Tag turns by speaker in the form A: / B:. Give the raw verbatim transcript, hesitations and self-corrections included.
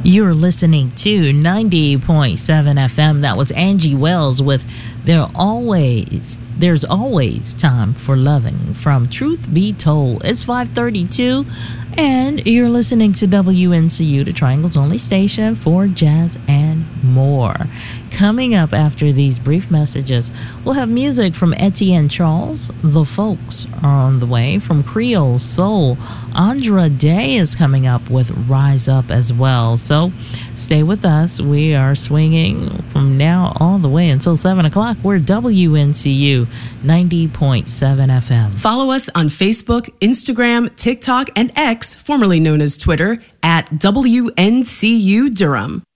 A: You're listening to ninety point seven F M. That was Angie Wells with There Always, There's Always Time for Loving from Truth Be Told. It's five thirty-two, and you're listening to W N C U, the Triangle's only station for jazz and more. Coming up after these brief messages, we'll have music from Etienne Charles. The Folks are on the way from Creole Soul. Andra Day is coming up with Rise Up as well. So stay with us. We are swinging from now all the way until seven o'clock. We're W N C U ninety point seven F M.
B: Follow us on Facebook, Instagram, TikTok, and X, formerly known as Twitter, at W N C U Durham.